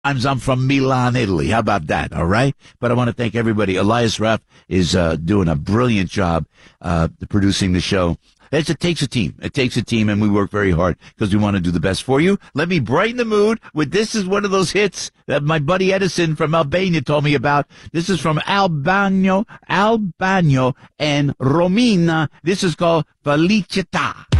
I'm from Milan, Italy. How about that? All right. But I want to thank everybody. Elias Raff is doing a brilliant job producing the show. It takes a team. It takes a team, and we work very hard because we want to do the best for you. Let me brighten the mood with this is one of those hits that my buddy Edison from Albania told me about. This is from Albano, and Romina. This is called Felicità.